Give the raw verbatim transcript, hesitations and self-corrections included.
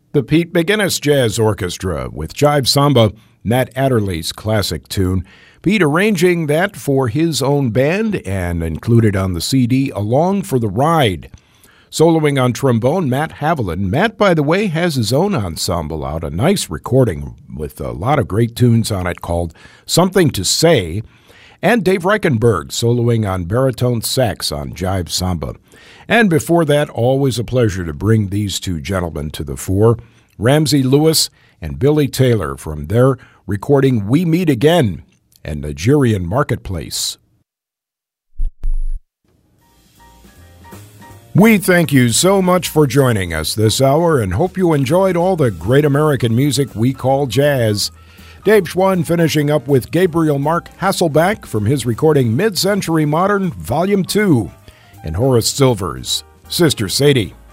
The Pete McGinnis Jazz Orchestra with Jive Samba, Matt Adderley's classic tune. Pete arranging that for his own band and included on the C D Along for the Ride. Soloing on trombone, Matt Haviland. Matt, by the way, has his own ensemble out, a nice recording with a lot of great tunes on it called Something to Say. And Dave Reichenberg soloing on baritone sax on Jive Samba. And before that, always a pleasure to bring these two gentlemen to the fore, Ramsey Lewis and Billy Taylor from their recording We Meet Again and Nigerian Marketplace. We thank you so much for joining us this hour and hope you enjoyed all the great American music we call jazz. Dave Schwann finishing up with Gabriel Mark Hasselback from his recording Mid-Century Modern Volume two and Horace Silver's Sister Sadie.